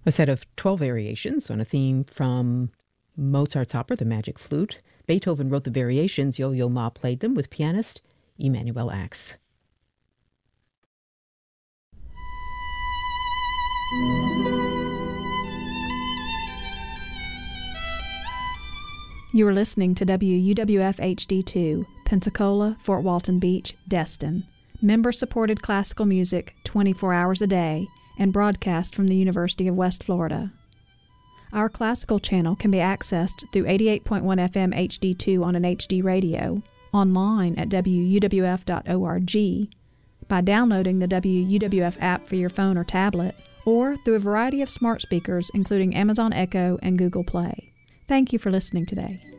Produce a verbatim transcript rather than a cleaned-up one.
A set of twelve variations on a theme from Mozart's opera, The Magic Flute. Beethoven wrote the variations. Yo-Yo Ma played them with pianist Emanuel Ax. You are listening to W U W F H D two, Pensacola, Fort Walton Beach, Destin. Member-supported classical music twenty-four hours a day and broadcast from the University of West Florida. Our classical channel can be accessed through eighty-eight point one F M H D two on an H D radio, online at W U W F dot org, by downloading the W U W F app for your phone or tablet, or through a variety of smart speakers including Amazon Echo and Google Play. Thank you for listening today.